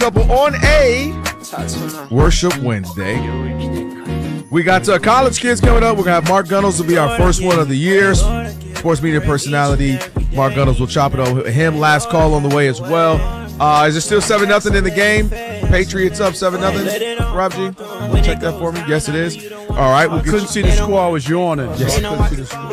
couple on a Worship Wednesday. We got College Kids coming up. We're going to have Mark Gunnels will be our first one of the year. Sports media personality. Mark Gunnels will chop it over him. Last call on the way as well. Is it still 7-0 in the game? Patriots up 7-0. Rob G, check that for me. Yes, it is. All right. I couldn't see the score. I was yawning. Yes. I couldn't see the score.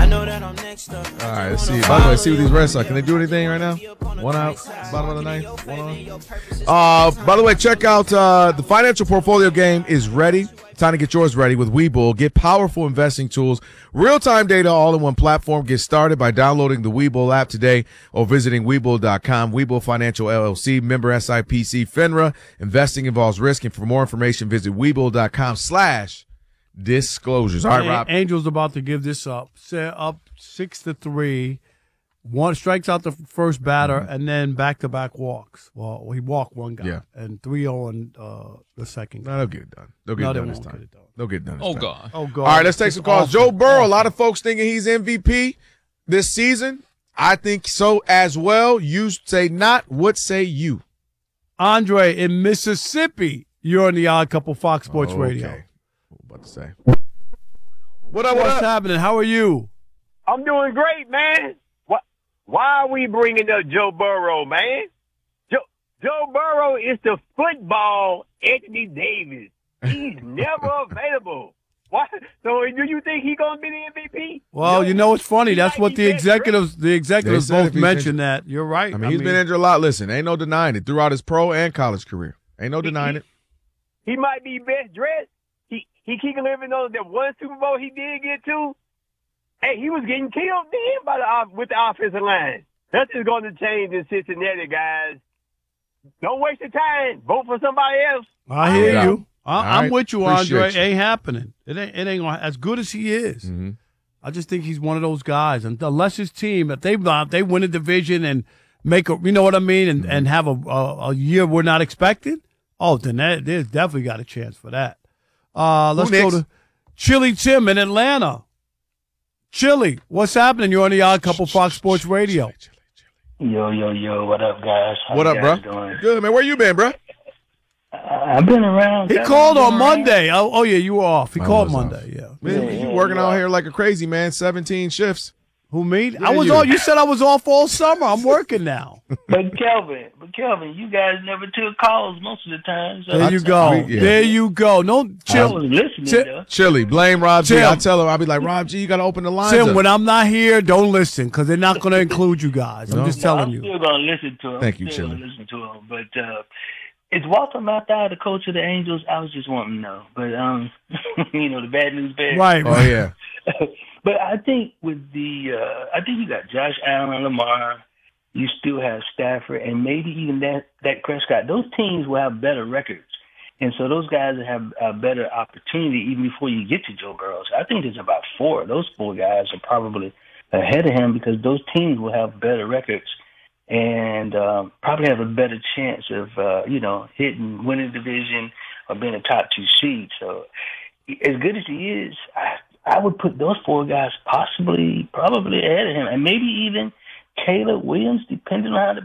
All right, let's see. By the way, let's see what these Reds are. Can they do anything right now? One out, bottom of the ninth, one on. By the way, check out the financial portfolio game is ready. Time to get yours ready with Webull. Get powerful investing tools, real-time data, all in one platform. Get started by downloading the Webull app today or visiting Webull.com. Webull Financial LLC, member SIPC, FINRA. Investing involves risk, and for more information, visit Webull.com/disclosures. All right, Rob. Angels about to give this up. Up 6-3. One strikes out the first batter, and then back-to-back walks. Well, he walked one guy, and 3-0 on the second. No, they'll get it done. They'll get it done this time. They'll get it done this time. God. Oh, God. All right, let's take some calls. Joe Burrow, a lot of folks thinking he's MVP this season. I think so as well. You say not. What say you? Andre in Mississippi. You're on the Odd Couple Fox Sports Radio. What I'm about to say. What's happening? How are you? I'm doing great, man. Why are we bringing up Joe Burrow, man? Joe Burrow is the football Anthony Davis. He's never available. Why? So do you think he's going to be the MVP? Well, you know, it's funny. That's what the executives both mentioned that. You're right. I mean, he's been injured a lot. Listen, ain't no denying it throughout his pro and college career. Ain't no denying it. He might be best dressed. He keep living on that one Super Bowl he did get to. Hey, he was getting killed then with the offensive line. Nothing's going to change in Cincinnati, guys. Don't waste your time. Vote for somebody else. I hear you. I'm right. with you, Appreciate Andre. you. It ain't happening. It ain't gonna, as good as he is. Mm-hmm. I just think he's one of those guys. And unless his team, if they win a division and make a, you know what I mean, and have a year we're not expecting, then there's definitely got a chance for that. Let's go to Chili Tim in Atlanta. Chili, what's happening? You're on the Odd Couple Fox Sports Radio. Yo, what up, guys? What up, bro? Doing? Good, man. Where you been, bro? I've been around. He called on Monday. Oh, yeah, you were off. He called Monday, yeah. Man, you working out here like a crazy man, 17 shifts. Who, me? I was off. You said I was off all summer. I'm working now. But Kelvin, you guys never took calls most of the time. So there you go. There you go. No, I was listening, though. Chili, blame Rob G. I tell him, I'll be like, Rob G, you got to open the lines Tim, up. when I'm not here, don't listen because they're not going to include you guys. I'm just telling you. I'm still going to listen to him. Thank you, Chili. Listen to him. But is Walter Matthau the coach of the Angels? I was just wanting to know. But, the bad news bears. Right. Oh, yeah. But I think with I think you got Josh Allen, Lamar. You still have Stafford, and maybe even Dak Prescott. Those teams will have better records, and so those guys will have a better opportunity even before you get to Joe Burrow. So I think there's about four. Those four guys are probably ahead of him because those teams will have better records and probably have a better chance of winning the division or being a top two seed. So as good as he is, I would put those four guys probably ahead of him, and maybe even Caleb Williams, depending on how the